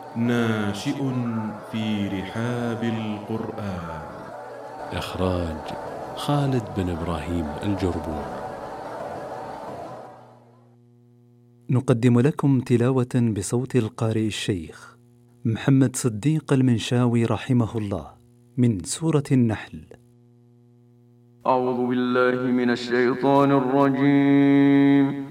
ناشئ في رحاب القرآن. إخراج خالد بن إبراهيم الجربور. نقدم لكم تلاوة بصوت القارئ الشيخ محمد صديق المنشاوي رحمه الله من سورة النحل. أعوذ بالله من الشيطان الرجيم.